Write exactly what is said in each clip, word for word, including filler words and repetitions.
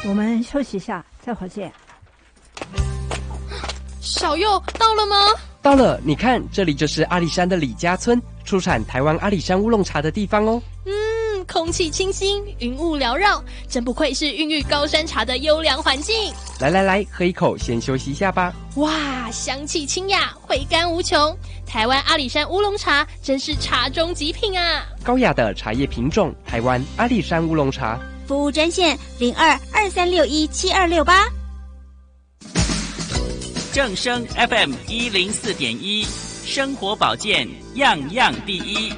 我们休息一下，待会儿见。 小佑到了吗？ 到了，你看，这里就是阿里山的李家村，出产台湾阿里山乌龙茶的地方哦。 嗯，空气清新，云雾缭绕，真不愧是孕育高山茶的优良环境。 来来来，喝一口，先休息一下吧。 哇，香气清雅，回甘无穷。台湾阿里山乌龙茶真是茶中极品啊！ 高雅的茶叶品种，台湾阿里山乌龙茶。 服务专线零二二三六一七二六八。 正声 F M 一零四点一，生活保健样样第一。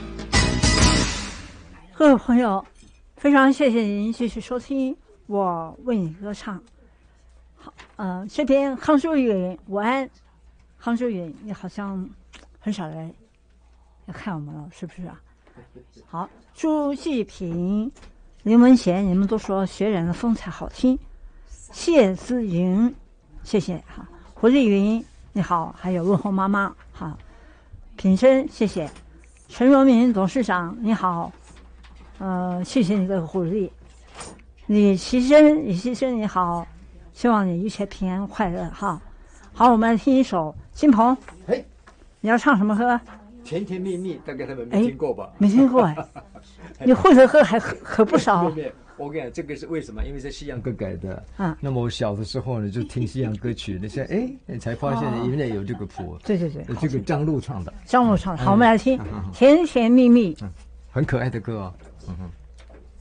各位朋友，非常谢谢您继续收听我为你歌唱。好，呃，这边康淑允，午安，康淑允，你好像很少来来看我们了，是不是啊？好，朱继平、林文贤，你们都说学人的风采好听。谢姿云，谢谢哈。胡丽云，你好，还有问候妈妈，好，品生，谢谢。陈荣民董事长，你好，呃，谢谢你的鼓励。李其生，李其生，你好，希望你一切平安快乐哈。好，我们来听一首金鹏， 嘿， 你要唱什么歌？ 甜甜蜜蜜，大概他们没听过吧？ 没听过哎，你会的歌还可可不少。 我跟你讲，这个是为什么？因为是西洋歌改的。 啊， 那么我小的时候呢，就听西洋歌曲，那现在哎，你才发现原来有这个谱。 对对对， 这个张璐唱的。 张璐唱的，好，我们来听《甜甜蜜蜜》。 很可爱的歌哦。嗯哼。